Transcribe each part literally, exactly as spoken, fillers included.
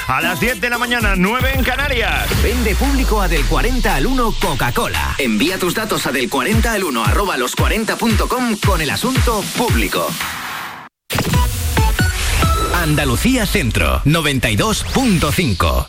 a las diez de la mañana, nueve en Canarias. Vende público a del cuarenta al uno Coca-Cola. Envía tus datos a del cuarenta al uno arroba los cuarenta punto com con el asunto público. Andalucía Centro, noventa y dos punto cinco.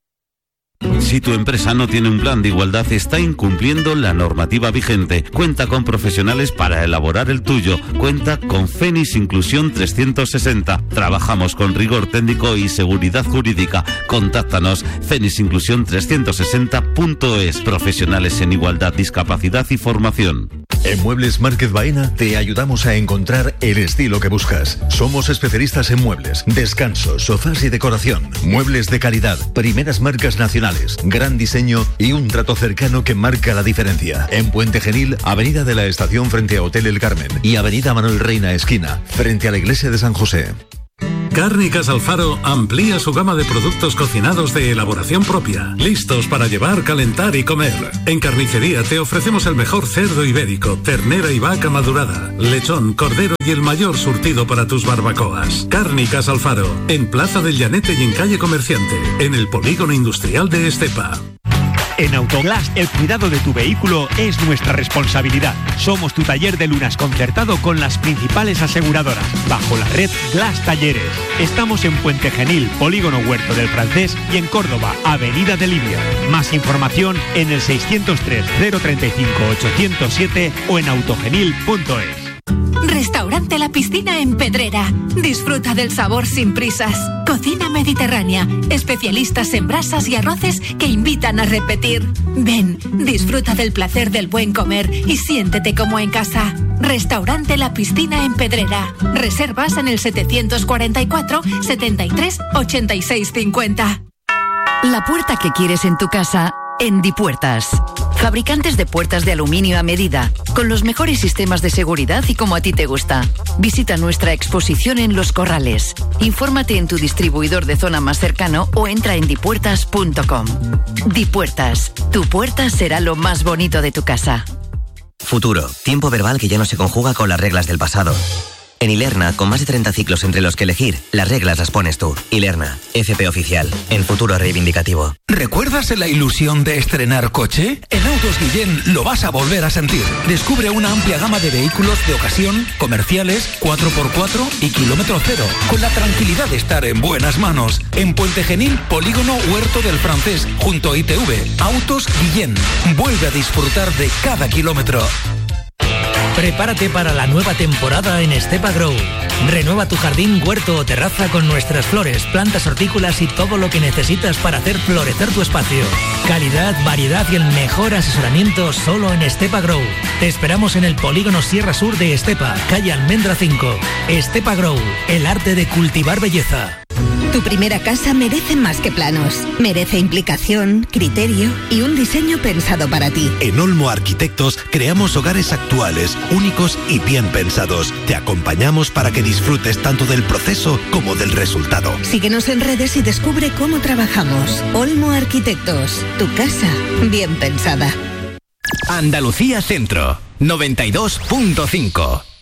Si tu empresa no tiene un plan de igualdad, está incumpliendo la normativa vigente. Cuenta con profesionales para elaborar el tuyo. Cuenta con Fénix Inclusión trescientos sesenta. Trabajamos con rigor técnico y seguridad jurídica. Contáctanos fénix inclusión trescientos sesenta punto es. Profesionales en igualdad, discapacidad y formación. En Muebles Márquez Baena te ayudamos a encontrar el estilo que buscas. Somos especialistas en muebles, descanso, sofás y decoración. Muebles de calidad, primeras marcas nacionales, gran diseño y un trato cercano que marca la diferencia. En Puente Genil, Avenida de la Estación frente a Hotel El Carmen y Avenida Manuel Reina esquina, frente a la Iglesia de San José. Cárnicas Alfaro amplía su gama de productos cocinados de elaboración propia, listos para llevar, calentar y comer. En carnicería te ofrecemos el mejor cerdo ibérico, ternera y vaca madurada, lechón, cordero y el mayor surtido para tus barbacoas. Cárnicas Alfaro, en Plaza del Llanete y en Calle Comerciante, en el Polígono Industrial de Estepa. En Autoglass, el cuidado de tu vehículo es nuestra responsabilidad. Somos tu taller de lunas concertado con las principales aseguradoras, bajo la red Glass Talleres. Estamos en Puente Genil, Polígono Huerto del Francés, y en Córdoba, Avenida de Libia. Más información en el seiscientos tres, cero treinta y cinco, ochocientos siete o en autogenil punto es. Restaurante La Piscina en Pedrera. Disfruta del sabor sin prisas. Cocina mediterránea. Especialistas en brasas y arroces que invitan a repetir. Ven, disfruta del placer del buen comer y siéntete como en casa. Restaurante La Piscina en Pedrera. Reservas en el setecientos cuarenta y cuatro, setenta y tres, ochenta y seis cincuenta. La puerta que quieres en tu casa en Dipuertas. Fabricantes de puertas de aluminio a medida, con los mejores sistemas de seguridad y como a ti te gusta. Visita nuestra exposición en Los Corrales. Infórmate en tu distribuidor de zona más cercano o entra en dipuertas punto com. Dipuertas, tu puerta será lo más bonito de tu casa. Futuro, tiempo verbal que ya no se conjuga con las reglas del pasado. En Ilerna, con más de treinta ciclos entre los que elegir, las reglas las pones tú. Ilerna, F P oficial, en futuro reivindicativo. ¿Recuerdas la ilusión de estrenar coche? En Autos Guillén lo vas a volver a sentir. Descubre una amplia gama de vehículos de ocasión, comerciales, cuatro por cuatro y kilómetro cero, con la tranquilidad de estar en buenas manos. En Puente Genil, Polígono Huerto del Francés, junto a I T V. Autos Guillén. Vuelve a disfrutar de cada kilómetro. Prepárate para la nueva temporada en Estepa Grow. Renueva tu jardín, huerto o terraza con nuestras flores, plantas hortícolas y todo lo que necesitas para hacer florecer tu espacio. Calidad, variedad y el mejor asesoramiento solo en Estepa Grow. Te esperamos en el Polígono Sierra Sur de Estepa, calle Almendra cinco. Estepa Grow, el arte de cultivar belleza. Tu primera casa merece más que planos. Merece implicación, criterio y un diseño pensado para ti. En Olmo Arquitectos creamos hogares actuales, únicos y bien pensados. Te acompañamos para que disfrutes tanto del proceso como del resultado. Síguenos en redes y descubre cómo trabajamos. Olmo Arquitectos, tu casa bien pensada. Andalucía Centro, noventa y dos punto cinco.